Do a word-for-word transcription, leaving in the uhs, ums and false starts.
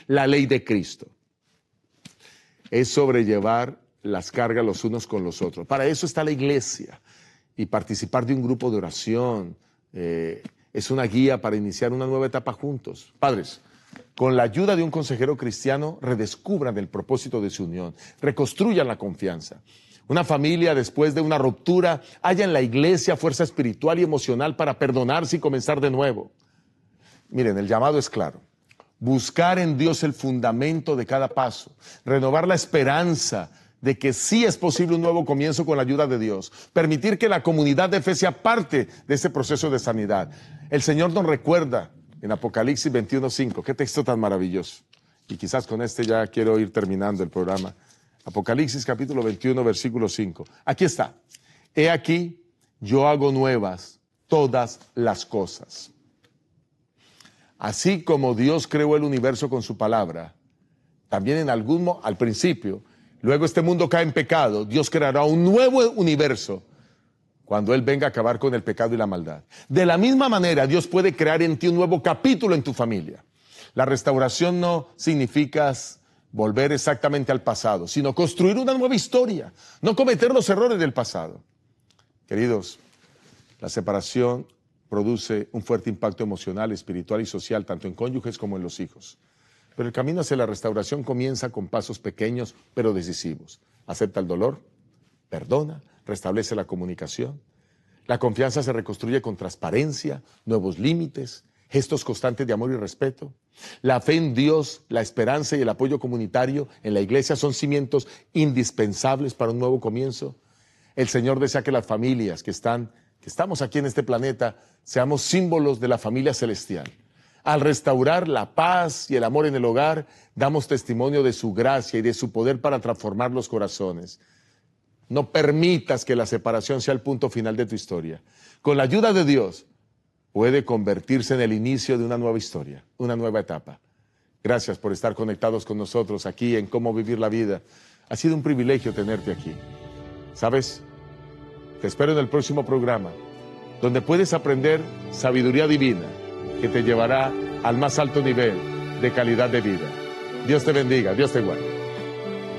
la ley de Cristo. Es sobrellevar las cargas los unos con los otros. Para eso está la iglesia. Y participar de un grupo de oración eh, es una guía para iniciar una nueva etapa juntos. Padres, con la ayuda de un consejero cristiano, redescubran el propósito de su unión, reconstruyan la confianza. Una familia, después de una ruptura, halla en la iglesia fuerza espiritual y emocional para perdonarse y comenzar de nuevo. Miren, el llamado es claro. Buscar en Dios el fundamento de cada paso, renovar la esperanza de que sí es posible un nuevo comienzo con la ayuda de Dios, permitir que la comunidad de fe sea parte de este proceso de sanidad. El Señor nos recuerda en Apocalipsis veintiuno cinco, qué texto tan maravilloso. Y quizás con este ya quiero ir terminando el programa. Apocalipsis capítulo veintiuno, versículo cinco. Aquí está. He aquí, yo hago nuevas todas las cosas. Así como Dios creó el universo con su palabra, también en algún mo- al principio, luego este mundo cae en pecado, Dios creará un nuevo universo cuando Él venga a acabar con el pecado y la maldad. De la misma manera, Dios puede crear en ti un nuevo capítulo en tu familia. La restauración no significa volver exactamente al pasado, sino construir una nueva historia, no cometer los errores del pasado. Queridos, la separación produce un fuerte impacto emocional, espiritual y social, tanto en cónyuges como en los hijos. Pero el camino hacia la restauración comienza con pasos pequeños, pero decisivos. Acepta el dolor, perdona, restablece la comunicación. La confianza se reconstruye con transparencia, nuevos límites, gestos constantes de amor y respeto. La fe en Dios, la esperanza y el apoyo comunitario en la iglesia son cimientos indispensables para un nuevo comienzo. El Señor desea que las familias que están, que estamos aquí en este planeta, seamos símbolos de la familia celestial. Al restaurar la paz y el amor en el hogar, damos testimonio de su gracia y de su poder para transformar los corazones. No permitas que la separación sea el punto final de tu historia. Con la ayuda de Dios, puede convertirse en el inicio de una nueva historia, una nueva etapa. Gracias por estar conectados con nosotros aquí en Cómo Vivir la Vida. Ha sido un privilegio tenerte aquí. ¿Sabes? Te espero en el próximo programa, donde puedes aprender sabiduría divina que te llevará al más alto nivel de calidad de vida. Dios te bendiga, Dios te guarde.